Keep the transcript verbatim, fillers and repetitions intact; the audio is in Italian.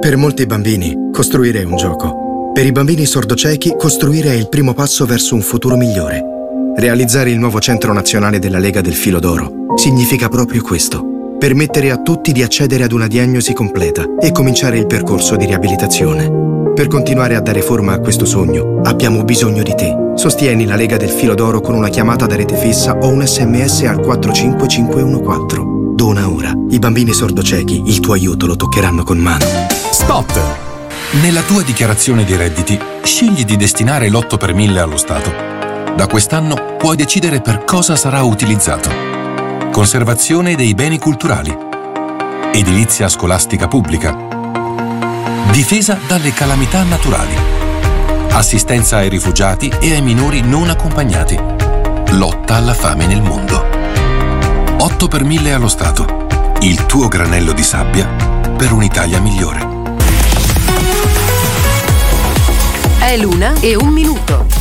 Per molti bambini, costruire è un gioco. Per i bambini sordociechi, costruire è il primo passo verso un futuro migliore. Realizzare il nuovo Centro Nazionale della Lega del Filo d'Oro significa proprio questo. Permettere a tutti di accedere ad una diagnosi completa e cominciare il percorso di riabilitazione. Per continuare a dare forma a questo sogno, abbiamo bisogno di te. Sostieni la Lega del Filo d'Oro con una chiamata da rete fissa o un sms al quattro cinque cinque uno quattro. Dona ora. I bambini sordociechi il tuo aiuto lo toccheranno con mano. Spot! Nella tua dichiarazione di redditi, scegli di destinare l'otto per mille allo Stato. Da quest'anno puoi decidere per cosa sarà utilizzato. Conservazione dei beni culturali, edilizia scolastica pubblica, difesa dalle calamità naturali, assistenza ai rifugiati e ai minori non accompagnati, lotta alla fame nel mondo. otto per mille allo Stato, il tuo granello di sabbia per un'Italia migliore. È l'una e un minuto.